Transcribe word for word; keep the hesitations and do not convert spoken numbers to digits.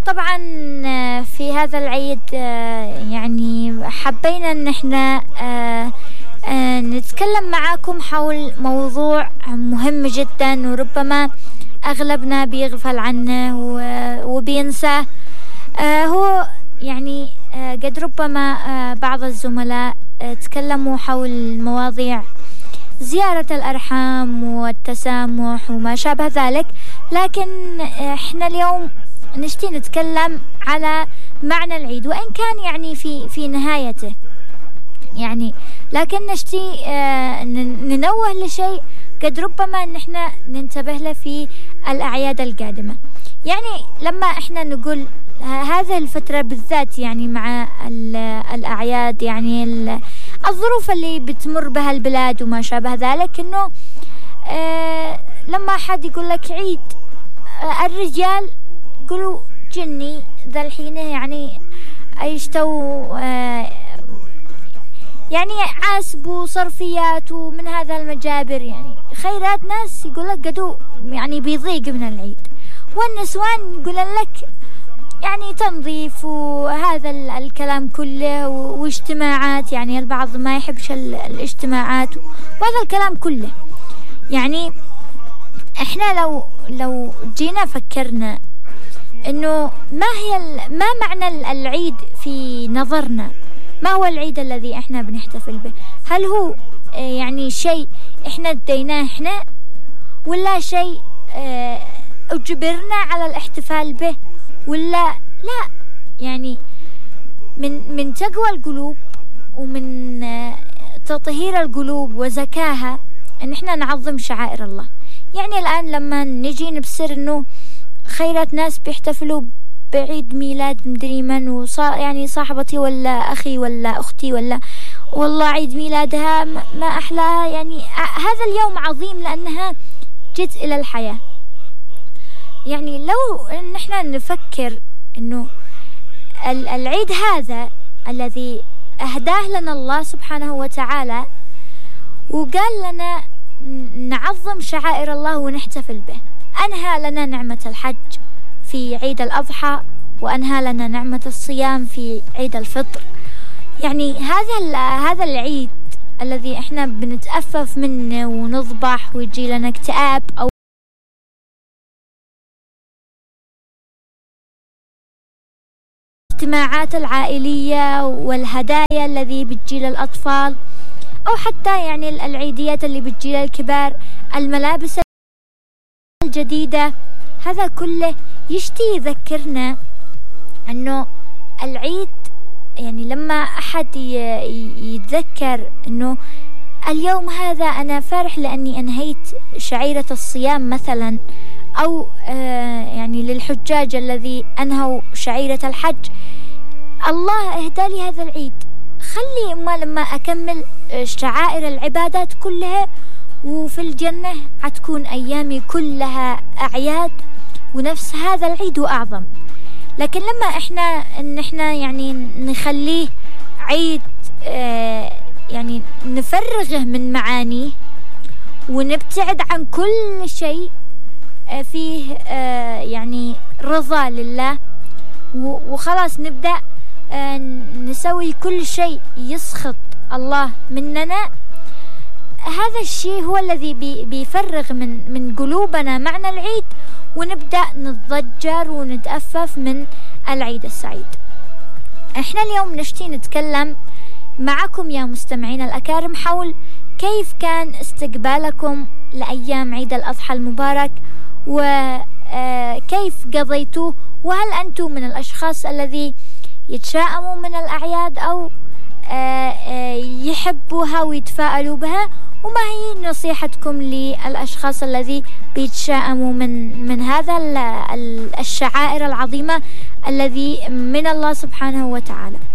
طبعا في هذا العيد يعني حبينا ان احنا نتكلم معاكم حول موضوع مهم جدا وربما اغلبنا بيغفل عنه وبينساه. هو يعني قد ربما بعض الزملاء تكلموا حول مواضيع زيارة الأرحام والتسامح وما شابه ذلك، لكن احنا اليوم نشتي نتكلم على معنى العيد، وإن كان يعني في في نهايته يعني، لكن نشتي ننوه لشيء قد ربما ان احنا ننتبه له في الأعياد القادمة. يعني لما احنا نقول هذه الفترة بالذات يعني مع الأعياد، يعني الظروف اللي بتمر بها البلاد وما شابه ذلك، انه آه لما حد يقول لك عيد، آه الرجال يقولوا جني ذا الحين يعني يشتوا آه يعني عاسبوا صرفيات ومن هذا المجابر، يعني خيرات ناس يقول لك قدو يعني بيضيق من العيد، والنسوان يقول لك يعني تنظيف وهذا الكلام كله واجتماعات، يعني البعض ما يحبش الاجتماعات وهذا الكلام كله. يعني احنا لو لو جينا فكرنا انه ما هي ما معنى العيد في نظرنا، ما هو العيد الذي احنا بنحتفل به؟ هل هو يعني شيء احنا اديناه احنا، ولا شيء اه اجبرنا على الاحتفال به، ولا لا؟ يعني من من تقوى القلوب ومن تطهير القلوب وزكاها ان احنا نعظم شعائر الله. يعني الان لما نجي نبصر انه خيرات ناس بيحتفلوا بعيد ميلاد مدري من، وصا يعني صاحبتي ولا اخي ولا اختي ولا والله عيد ميلادها ما احلاها، يعني هذا اليوم عظيم لانها جت الى الحياة. يعني لو ان احنا نفكر انه العيد هذا الذي اهداه لنا الله سبحانه وتعالى وقال لنا نعظم شعائر الله ونحتفل به، انهى لنا نعمة الحج في عيد الاضحى، وانهى لنا نعمة الصيام في عيد الفطر. يعني هذا هذا العيد الذي احنا بنتأفف منه ونضبح ويجي لنا اكتئاب، او الاجتماعات العائلية والهدايا الذي بتجي للأطفال، أو حتى يعني العيديات اللي بتجي للكبار، الملابس الجديدة، هذا كله يشتي يذكرنا أنه العيد يعني لما أحد يتذكر أنه اليوم هذا أنا فرح لأني أنهيت شعيرة الصيام مثلا، أو آه يعني للحجاج الذي أنهوا شعيرة الحج، الله اهدى لي هذا العيد، خلي ما لما أكمل شعائر العبادات كلها وفي الجنة هتكون أيامي كلها أعياد ونفس هذا العيد وأعظم. لكن لما إحنا إن إحنا يعني نخليه عيد آه يعني نفرغه من معانيه ونبتعد عن كل شيء فيه يعني رضا لله، وخلاص نبدأ نسوي كل شيء يسخط الله مننا، هذا الشيء هو الذي بيفرغ من من قلوبنا معنى العيد، ونبدأ نتضجر ونتأفف من العيد السعيد. احنا اليوم نشتي نتكلم معكم يا مستمعين الأكارم حول كيف كان استقبالكم لأيام عيد الأضحى المبارك، وكيف قضيتوه، وهل أنتم من الأشخاص الذي يتشائموا من الأعياد أو يحبوها ويتفاءلوا بها، وما هي نصيحتكم للأشخاص الذي بيتشائموا من من هذا الشعائر العظيمة الذي من الله سبحانه وتعالى.